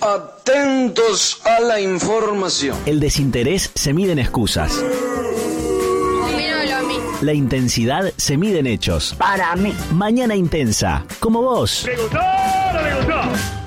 Atentos a la información. El desinterés se mide en excusas. La intensidad se mide en hechos. Para mí. Mañana intensa, como vos. ¿Me gustó o no me gustó?